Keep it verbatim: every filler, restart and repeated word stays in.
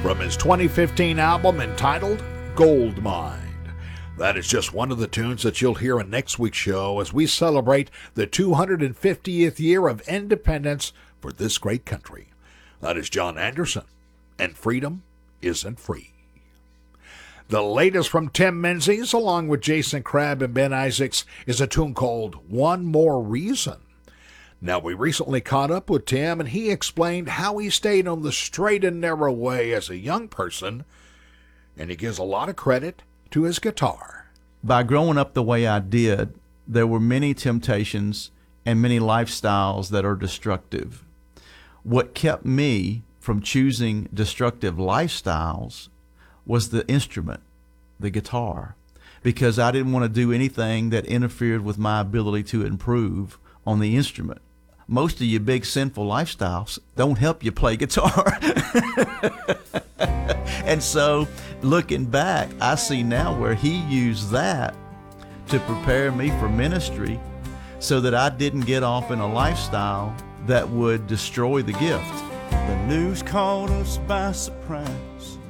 from his twenty fifteen album entitled Gold Mine. That is just one of the tunes that you'll hear in next week's show as we celebrate the two hundred fiftieth year of independence for this great country. That is John Anderson, and Freedom Isn't Free. The latest from Tim Menzies, along with Jason Crabb and Ben Isaacs, is a tune called One More Reason. Now, we recently caught up with Tim, and he explained how he stayed on the straight and narrow way as a young person, and he gives a lot of credit to his guitar. By growing up the way I did, there were many temptations and many lifestyles that are destructive. What kept me from choosing destructive lifestyles was the instrument, the guitar, because I didn't want to do anything that interfered with my ability to improve on the instrument. Most of your big sinful lifestyles don't help you play guitar. And so, looking back, I see now where he used that to prepare me for ministry so that I didn't get off in a lifestyle that would destroy the gift. The news caught us by surprise.